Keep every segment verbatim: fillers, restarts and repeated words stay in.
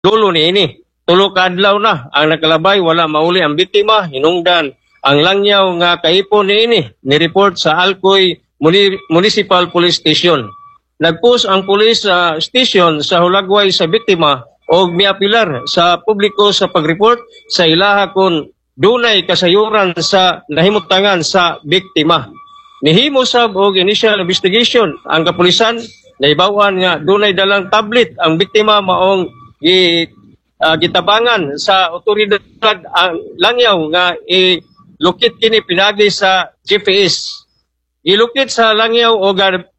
dulo ni ini. Tulo ka adlaw na ang nakalabay, wala mauli ang biktima. Hinungdan ang langyaw nga kaipon ni ini ni-report sa Alcoy Municipal Police Station. Nagpus ang police uh, station sa hulagway sa biktima o miapilar sa publiko sa pag-report sa ilaha kung dunay kasayuran sa nahimutangan sa biktima. Nihimo sab og initial investigation ang kapulisan naibawan nga dunay dalang tablet ang biktima maong gi uh, gitabangan sa otoridad ang langyaw nga ilukit kini pinagi sa G P S. Ilukit sa langyaw o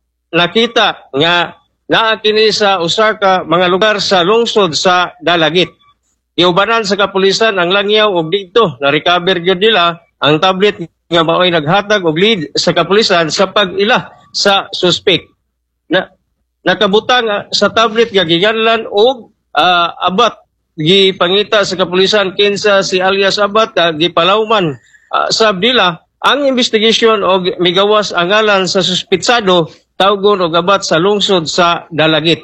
nakita nga naa kini sa usa ka mga lugar sa lungsod sa Dalagit. Iubanan sa kapulisan ang langyaw og dito na recover gyud nila ang tablet nga maoy naghatag og lead sa kapulisan sa pag-ila sa suspect. Na nakabutang sa tablet nga giganlan og uh, abat gipangita sa kapulisan kinsa si alias Abat uh, gipalawman uh, sa Abdila. Ang investigation og migawas ang ngalan sa suspitsado tawgon og abat sa lungsod sa Dalagit.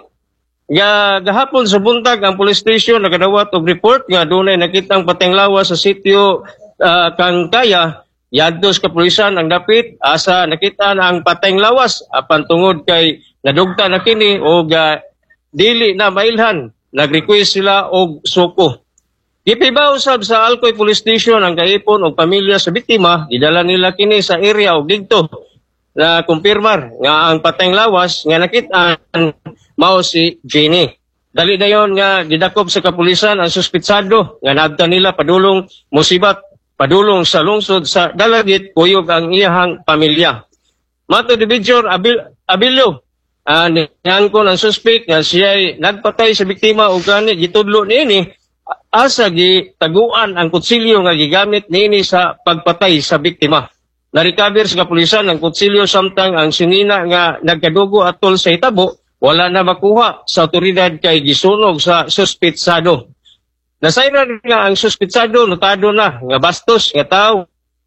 Nga gahapon sa buntag ang police station nakadawat og report nga dunay nakitang patenglawas sa sitio uh, Kangkaya. Yadtos kapulisan ang dapit asa nakita na ang patenglawas apan tungod kay nadugta na kini og uh, dili na mailhan. Nag-request sila og suko. Gipibaw sab sa Alcoy Police Station ang kaipon og pamilya sa biktima, gidala nila kini sa area og didto na kumpirmar nga ang pateng lawas nga nakit-an mao si Jenny. Dali dayon nga gidakop sa kapulisan ang suspitsado nga nabta nila padulong musibat padulong sa lungsod sa Dalagit kuyog ang iyahang pamilya. Mato di Major Abil Abilio uh, niangkon ang suspect nga siya nagpatay sa biktima og gani gitudlo niini asa gitaguan ang kutsilyo nga gigamit niini sa pagpatay sa biktima. Na-recover sa kapulisan ang kutsilyo samtang ang sinina nga nagkadugo atol sa hitabo wala na makuha sa otoridad kay gisunog sa suspitsado. Nasayran nga ang suspitsado notado na nga bastos nga tao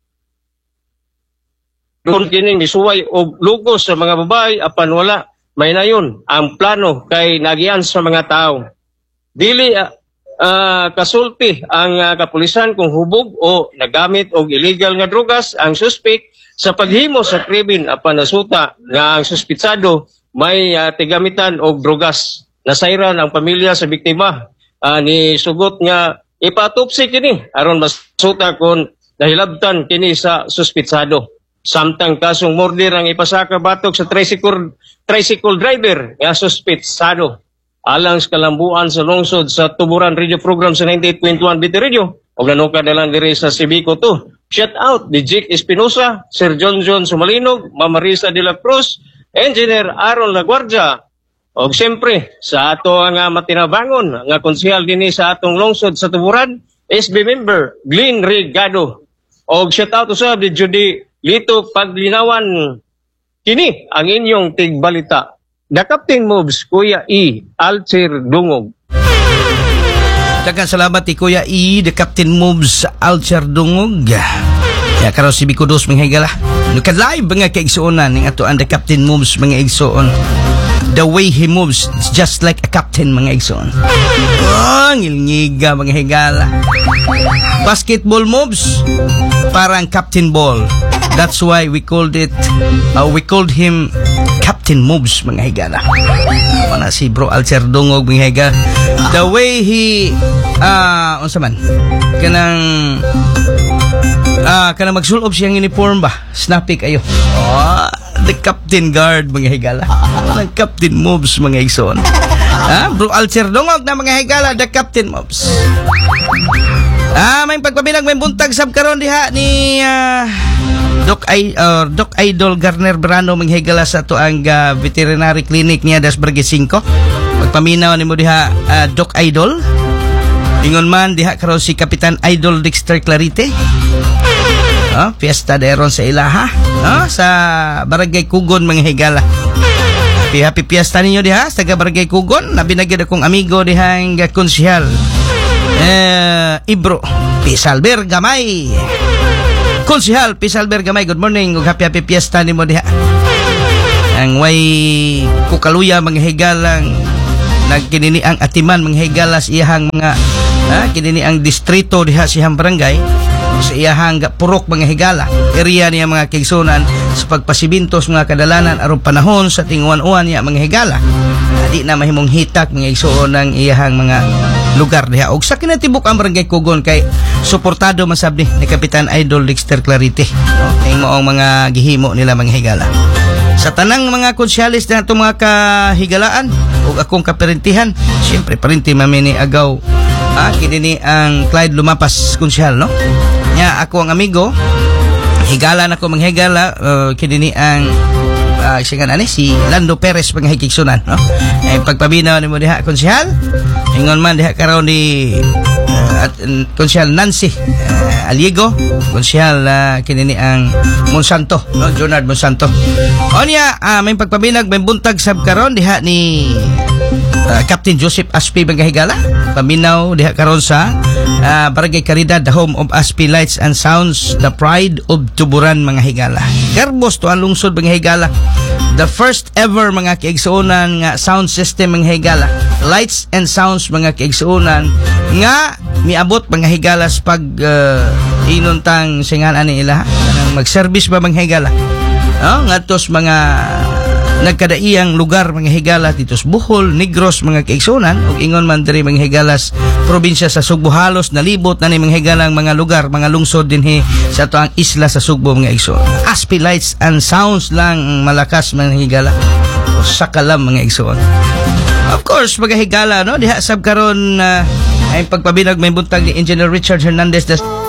doon kining misuway og lugos sa mga babae apan wala may nayon ang plano kay nagian sa mga tao. Dili uh, uh, kasulti ang uh, kapulisan kung hubog o nagamit og illegal nga drugas ang suspect sa paghimo sa krimen apan nasuta nga ang suspitsado may uh, tigamitan og drugas. Nasayran ang pamilya sa biktima uh, ni sugot nga ipatupsi kini aron masuta kung nahilabtan kini sa suspitsado. Samtang kasong murder ang ipasaka batok sa tricycle tricycle driver nga suspitsado. Alang sa kalambuan sa lungsod sa Tuburan Radio Program sa ninety-eight point one B T Radio og nanuka dalang diri sa Sibico two. Shout out ni Jake Espinosa, Sir John John Sumalinog, Mama Marisa de la Cruz, Engineer Aaron Laguardia og siyempre sa ato nga matinabangon nga konsehal dinhi sa atong lungsod sa Tuburan, S B member Glenn Rigado. Og shout out usab ni Judy Lito paglinawan kini ang inyong tigbalita. The Captain Moves, Kuya E. Alcer Dungog. Daghang salamat ti Kuya E. The Captain Moves, Alcer Dungog. Ya karo si Bikudos mga higala. Nukad live mga kaigsuonan ng ato ang The Captain Moves mga igsuon. The way he moves, it's just like a captain mga igsuon. Oh, ngilngiga mga higala. Basketball moves, parang captain ball. That's why we called it, uh, we called him Captain Moves mga higala. Mana si Bro Alcer Dungog mga higala. The way he, ah, uh, unsa man, kanang, ah, uh, kanang magsulob siyang uniform ba? Snappy kayo. Oh, the Captain Guard mga higala. Ang Captain Moves mga igsoon. Ah, Bro Alcer Dungog na mga higala, the Captain Moves. Ah, may pagpabilang may buntag sab karon diha ni uh, Doc I uh, Doc Idol Garner Brano manghigala sa to ang uh, veterinary clinic niya das Barangay five. Pagpaminaw nimo diha uh, Doc Idol. Ingon man diha karon si Kapitan Idol Dexter Clarite. Ah, fiesta deron sa ilaha, ah, sa Barangay Kugon manghigala. Happy happy fiesta ninyo diha sa Barangay Kugon. Nabinagyan akong amigo diha ang konsyal. Eh, Ibro Pisalber Gamay. Konsehal Pisalber Gamay, good morning ug happy happy fiesta nimo diha. Ang way kukaluya mga higalang nagkinini ang atiman mga higala sa iyahang mga ah, kinini ang distrito diha sa iyang barangay sa iyahang purok mga higala area niya mga kaigsunan sa pagpasibintos mga kadalanan aron panahon sa tinguan-uan niya mga higala. Di na mahimong hitak mga igsoon ng iyahang mga lugar diha. Og sa kinatibuk ang barangay Kugon kay suportado masab ni ni Kapitan Idol Dexter Clarite. No? Ning moong mga gihimo nila mga higala. Sa tanang mga konsyalis na itong mga kahigalaan ug akong kaparentihan, siyempre parenti mamini agaw ah, kinini ang Clyde Lumapas konsyal, no? Nya ako ang amigo higala na ko mga higala uh, kinini ang uh, siya ani si Lando Perez mga hikigsunan, no? Ay pagpabinaw nimo diha konsyal ingon man diha karon ni uh, at uh, konsyal Nancy uh, Aliego konsyal uh, kinini ang Monsanto, no? Jonard Monsanto. Onya uh, may pagpabinag may buntag sab karon diha ni uh, Captain Joseph Aspi mga higala paminaw diha karon sa uh, Barangay Caridad, the home of Aspi Lights and Sounds, the pride of Tuburan mga higala. Garbos to ang lungsod mga higala. The first ever mga kaigsuonan nga sound system mga higala. Lights and sounds mga kaigsuonan nga miabot mga higala sa pag uh, inuntang singanan ni ila kanang mag-service ba mga higala. Oh, ngadtos mga nagkadaiyang lugar mga higala dito sa Bohol, Negros mga kaigsunan ug ingon man diri mga higalas probinsya sa Sugbo halos nalibot na ni mga higalang mga lugar mga lungsod dinhi sa ato ang isla sa Sugbo mga igsoon. Aspi Lights and Sounds lang malakas mga higala o sakalam mga igsoon. Of course mga higala no diha sab karon uh, ay pagpabinag may buntag ni Engineer Richard Hernandez